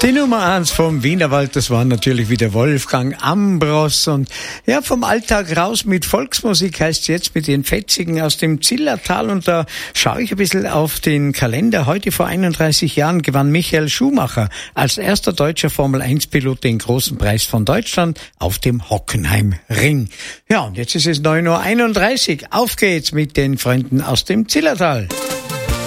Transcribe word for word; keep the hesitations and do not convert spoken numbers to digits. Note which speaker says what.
Speaker 1: Die Nummer eins vom Wienerwald, das war natürlich wieder Wolfgang Ambros. Und ja, vom Alltag raus mit Volksmusik heißt jetzt mit den Fetzigen aus dem Zillertal. Und da schaue ich ein bisschen auf den Kalender. Heute vor einunddreißig Jahren gewann Michael Schumacher als erster deutscher Formel eins Pilot den großen Preis von Deutschland auf dem Hockenheimring. Ja, und jetzt ist es neun Uhr einunddreißig. Auf geht's mit den Freunden aus dem Zillertal.